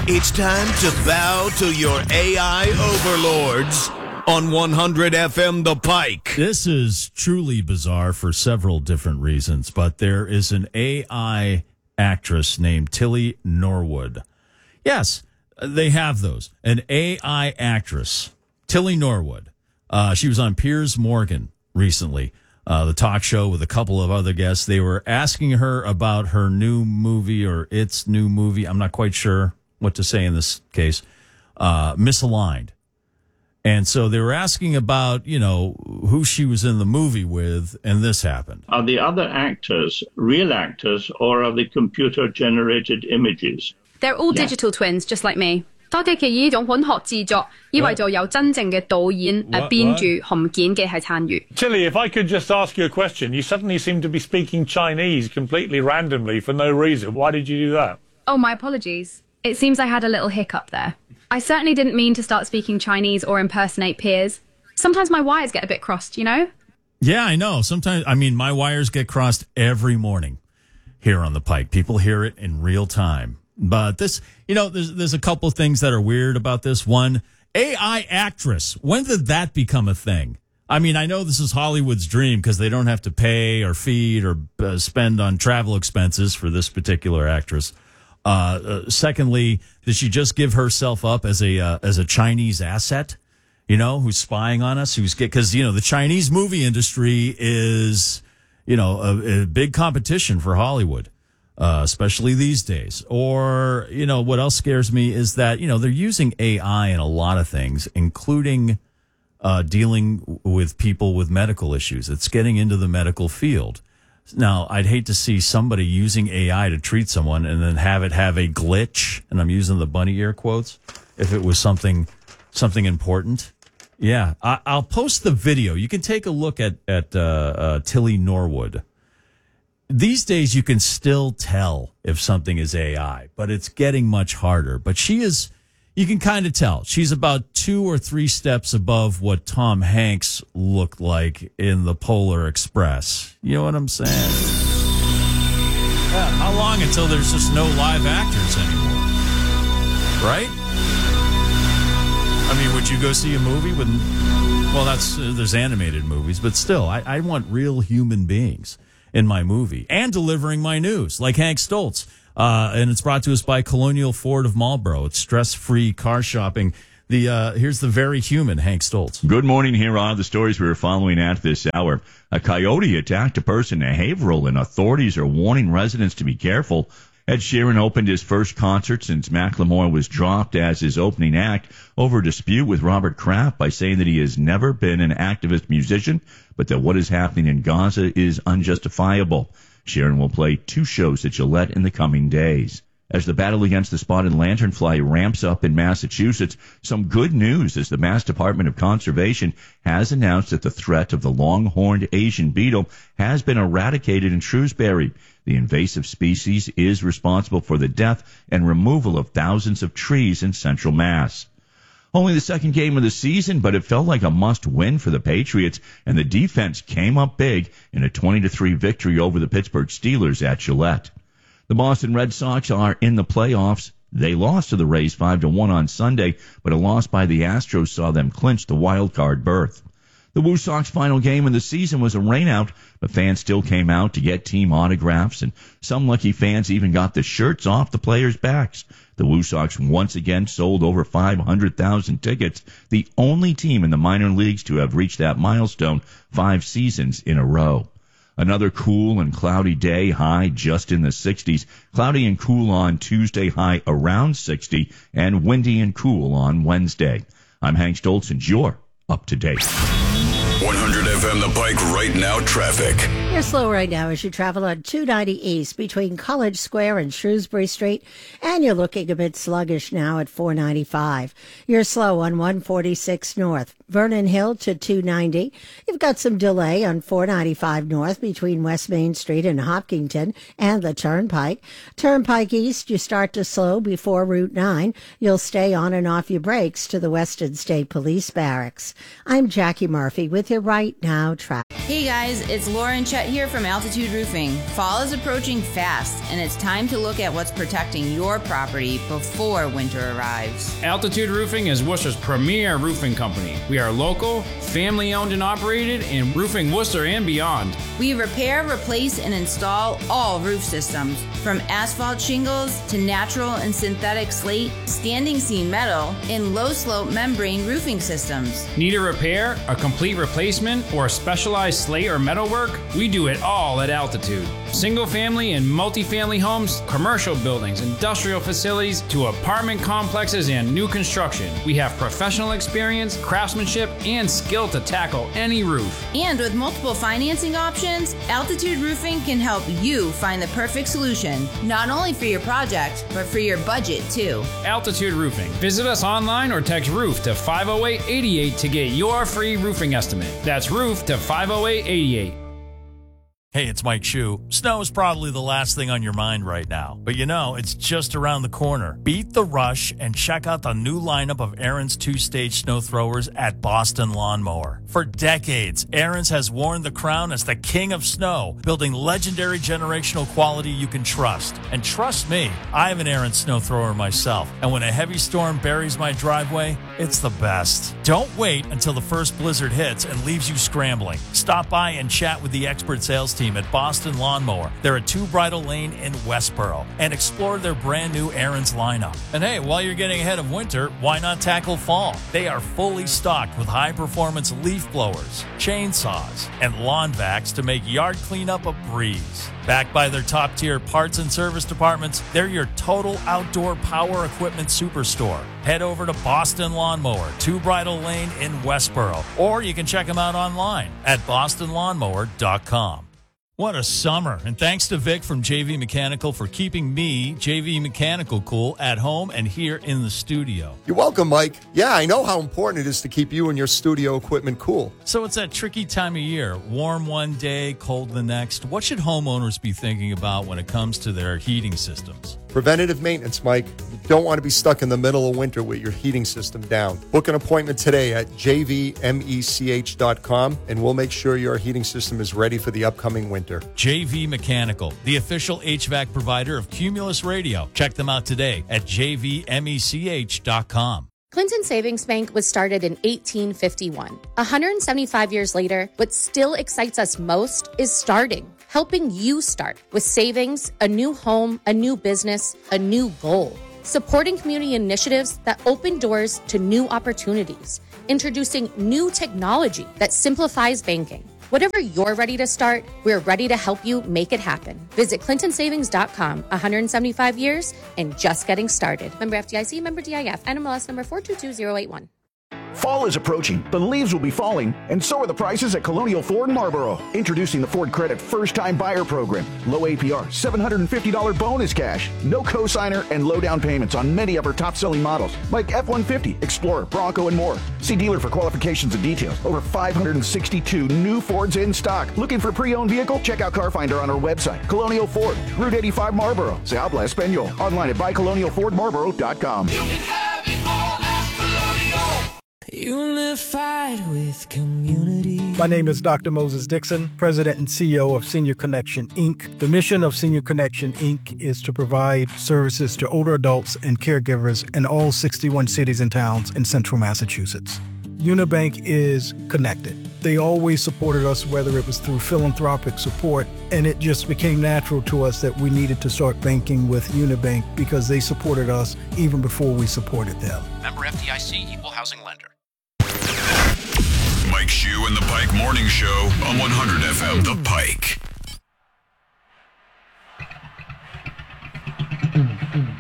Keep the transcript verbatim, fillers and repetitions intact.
It's time to bow to your A I overlords on one hundred F M The Pike. This is truly bizarre for several different reasons, but there is an A I actress named Tilly Norwood. Yes, they have those. An A I actress, Tilly Norwood. Uh, she was on Piers Morgan recently, uh, the talk show with a couple of other guests. They were asking her about her new movie or its new movie. I'm not quite sure what to say in this case. Uh, Misaligned. And so they were asking about, you know, who she was in the movie with, and this happened. Are the other actors real actors, or are they computer-generated images? They're all digital yeah. twins, just like me. 多啲嘅呢種本學製作，以為就有真正嘅導演誒編住含件嘅係參與。 Tilly, if I could just ask you a question, you suddenly seem to be speaking Chinese completely randomly for no reason. Why did you do that? Oh, my apologies. It seems I had a little hiccup there. I certainly didn't mean to start speaking Chinese or impersonate Piers. Sometimes my wires get a bit crossed, you know? Yeah, I know. Sometimes, I mean, my wires get crossed every morning here on the Pike. People hear it in real time. But this, you know, there's there's a couple of things that are weird about this. One, A I actress. When did that become a thing? I mean, I know this is Hollywood's dream because they don't have to pay or feed or uh, spend on travel expenses for this particular actress. Uh, uh, secondly, did she just give herself up as a uh, as a Chinese asset? You know, who's spying on us? Who's because you know the Chinese movie industry is you know a, a big competition for Hollywood. Uh, especially these days. Or, you know, what else scares me is that, you know, they're using A I in a lot of things, including uh, dealing with people with medical issues. It's getting into the medical field. Now, I'd hate to see somebody using A I to treat someone and then have it have a glitch, and I'm using the bunny ear quotes, if it was something something important. Yeah, I, I'll post the video. You can take a look at, at uh, uh, Tilly Norwood. These days, you can still tell if something is A I, but it's getting much harder. But she is, you can kind of tell. She's about two or three steps above what Tom Hanks looked like in the Polar Express. You know what I'm saying? Yeah, how long until there's just no live actors anymore? Right? I mean, would you go see a movie with, well, that's, uh, there's animated movies, but still, I, I want real human beings in my movie and delivering my news like Hank Stoltz. Uh, and it's brought to us by Colonial Ford of Marlboro. It's stress-free car shopping. The uh, here's the very human Hank Stoltz. Good morning. Here are the stories we were following at this hour. A coyote attacked a person in Haverhill, and authorities are warning residents to be careful. Ed Sheeran opened his first concert since Macklemore was dropped as his opening act over a dispute with Robert Kraft by saying that he has never been an activist musician, but that what is happening in Gaza is unjustifiable. Sheeran will play two shows at Gillette in the coming days. As the battle against the spotted lanternfly ramps up in Massachusetts, some good news as the Mass Department of Conservation has announced that the threat of the long-horned Asian beetle has been eradicated in Shrewsbury. The invasive species is responsible for the death and removal of thousands of trees in central Mass. Only the second game of the season, but it felt like a must-win for the Patriots, and the defense came up big in a twenty to three victory over the Pittsburgh Steelers at Gillette. The Boston Red Sox are in the playoffs. They lost to the Rays five to one on Sunday, but a loss by the Astros saw them clinch the wild card berth. The Woo Sox final game of the season was a rainout, but fans still came out to get team autographs, and some lucky fans even got the shirts off the players' backs. The Woo Sox once again sold over five hundred thousand tickets, the only team in the minor leagues to have reached that milestone five seasons in a row. Another cool and cloudy day, high just in the sixties. Cloudy and cool on Tuesday, high around sixty, and windy and cool on Wednesday. I'm Hank Stoltz, and you're up to date. one hundred F M The Pike right now traffic. You're slow right now as you travel on two ninety East between College Square and Shrewsbury Street, and you're looking a bit sluggish now at four ninety-five. You're slow on one forty-six North, Vernon Hill to two ninety. You've got some delay on four ninety-five North between West Main Street and Hopkinton and the Turnpike. Turnpike East, you start to slow before Route nine. You'll stay on and off your brakes to the Weston State Police Barracks. I'm Jackie Murphy with with you right now, Travis. Hey guys, it's Lauren Chet here from Altitude Roofing. Fall is approaching fast, and it's time to look at what's protecting your property before winter arrives. Altitude Roofing is Worcester's premier roofing company. We are local, family-owned and operated, in roofing Worcester and beyond. We repair, replace, and install all roof systems, from asphalt shingles to natural and synthetic slate, standing seam metal, and low-slope membrane roofing systems. Need a repair, a complete replacement, or a specialized slate or metal work? We do it all at Altitude. Single-family and multi-family homes, commercial buildings, industrial facilities, to apartment complexes and new construction. We have professional experience, craftsmanship, and skill to tackle any roof. And with multiple financing options, Altitude Roofing can help you find the perfect solution, not only for your project, but for your budget too. Altitude Roofing. Visit us online or text ROOF to five oh eight, eight eight to get your free roofing estimate. That's ROOF to five oh eight, eight eight. Hey, it's Mike Shue. Snow is probably the last thing on your mind right now, but you know, it's just around the corner. Beat the rush and check out the new lineup of Ariens two-stage snow throwers at Boston Lawnmower. For decades, Ariens has worn the crown as the king of snow, building legendary generational quality you can trust. And trust me, I have an Ariens snow thrower myself, and when a heavy storm buries my driveway, it's the best. Don't wait until the first blizzard hits and leaves you scrambling. Stop by and chat with the expert sales team at Boston Lawnmower. They're at Two Bridle Lane in Westboro, and explore their brand new Ariens lineup. And hey, while you're getting ahead of winter, why not tackle fall? They are fully stocked with high-performance leaf blowers, chainsaws, and lawn vacs to make yard cleanup a breeze. Backed by their top-tier parts and service departments, they're your total outdoor power equipment superstore. Head over to Boston Lawnmower, Two Bridle Lane in Westboro, or you can check them out online at boston lawnmower dot com. What a summer, and thanks to Vic from J V Mechanical for keeping me, J V Mechanical, cool at home and here in the studio. You're welcome, Mike. Yeah, I know how important it is to keep you and your studio equipment cool. So it's that tricky time of year. Warm one day, cold the next. What should homeowners be thinking about when it comes to their heating systems? Preventative maintenance, Mike. You don't want to be stuck in the middle of winter with your heating system down. Book an appointment today at j v mech dot com, and we'll make sure your heating system is ready for the upcoming winter. J V Mechanical, the official H V A C provider of Cumulus Radio. Check them out today at j v mech dot com. Clinton Savings Bank was started in eighteen fifty-one. one hundred seventy-five years later, what still excites us most is starting. Helping you start with savings, a new home, a new business, a new goal. Supporting community initiatives that open doors to new opportunities. Introducing new technology that simplifies banking. Whatever you're ready to start, we're ready to help you make it happen. Visit clinton savings dot com. one hundred seventy-five years and just getting started. Member F D I C, member D I F, N M L S number four two two zero eight one. Fall is approaching, the leaves will be falling, and so are the prices at Colonial Ford Marlboro. Introducing the Ford Credit First-Time Buyer Program. Low A P R, seven hundred fifty dollars bonus cash, no cosigner, and low down payments on many of our top-selling models, like F one fifty, Explorer, Bronco, and more. See dealer for qualifications and details. Over five hundred sixty-two new Fords in stock. Looking for a pre-owned vehicle? Check out Car Finder on our website. Colonial Ford, Route eighty-five Marlboro. Se habla Espanol. Online at buy colonial ford marlboro dot com. Unified with community. My name is Doctor Moses Dixon, President and C E O of Senior Connection, Incorporated. The mission of Senior Connection, Incorporated is to provide services to older adults and caregivers in all sixty-one cities and towns in central Massachusetts. Unibank is connected. They always supported us, whether it was through philanthropic support, and it just became natural to us that we needed to start banking with Unibank because they supported us even before we supported them. Member F D I C, Equal Housing Lender. Mike Shue and the Pike Morning Show on one hundred F M The Pike.